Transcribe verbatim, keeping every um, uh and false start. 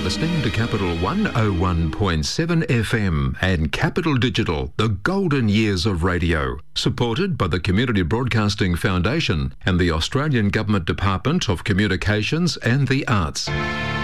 listening to Capital one oh one point seven F M and Capital Digital, the golden years of radio, supported by the Community Broadcasting Foundation and the Australian Government Department of Communications and the Arts.